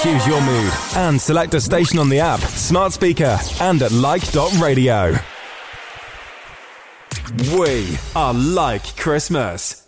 Choose your mood and select a station on the app, smart speaker, and at like.radio. We are like Christmas.